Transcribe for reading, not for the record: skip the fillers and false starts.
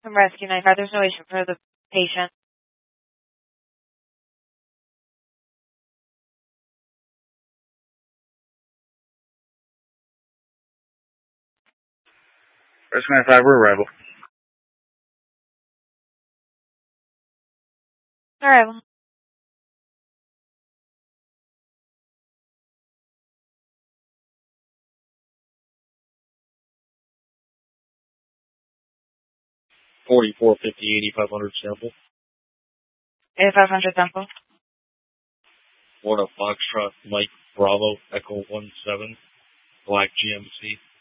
From Rescue 95, there's no issue for the patient. Rescue 95, we're arrival. Arrival. $44.50, 8500 sample. 8500 sample. Florida Foxtrot Mike Bravo Echo 17, Black GMC.